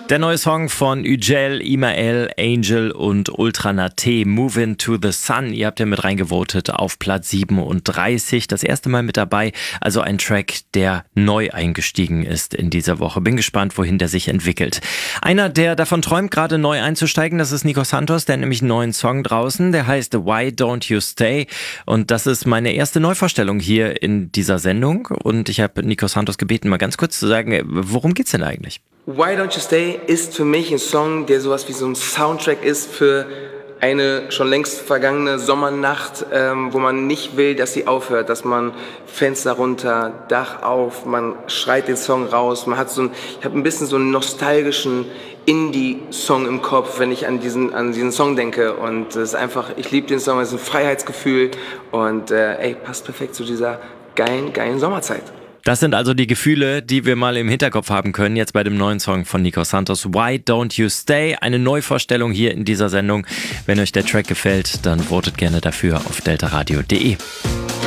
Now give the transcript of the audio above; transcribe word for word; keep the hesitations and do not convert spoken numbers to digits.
Der neue Song von Ücel, Imael, Angel und Ultra Naté, Moving to the Sun. Ihr habt ja mit reingevotet auf Platz siebenunddreißig. Das erste Mal mit dabei. Also ein Track, der neu eingestiegen ist in dieser Woche. Bin gespannt, wohin der sich entwickelt. Einer, der davon träumt, gerade neu einzusteigen, das ist Nico Santos. Der hat nämlich einen neuen Song draußen. Der heißt Why Don't You Stay? Und das ist meine erste Neuvorstellung hier in dieser Sendung. Und ich habe Nico Santos gebeten, mal ganz kurz zu sagen, worum geht's denn eigentlich? Why Don't You Stay ist für mich ein Song, der sowas wie so ein Soundtrack ist für eine schon längst vergangene Sommernacht, ähm, wo man nicht will, dass sie aufhört, dass man Fenster runter, Dach auf, man schreit den Song raus, man hat so ein, ich habe ein bisschen so einen nostalgischen Indie-Song im Kopf, wenn ich an diesen, an diesen Song denke, und es ist einfach, ich liebe den Song, es ist ein Freiheitsgefühl und äh, ey, passt perfekt zu dieser geilen, geilen Sommerzeit. Das sind also die Gefühle, die wir mal im Hinterkopf haben können, jetzt bei dem neuen Song von Nico Santos, Why Don't You Stay? Eine Neuvorstellung hier in dieser Sendung. Wenn euch der Track gefällt, dann votet gerne dafür auf delta radio punkt de.